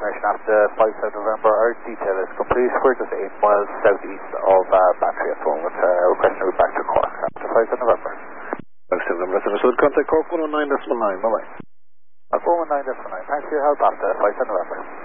information after 5 November. Our detail is complete. We're just 8 miles southeast of Battery at the moment. Requesting route back to Cork after 5 November. 5 November, that's understood. Contact Cork 119.9. Bye-bye. 119.9. Thanks for your help after 5 November.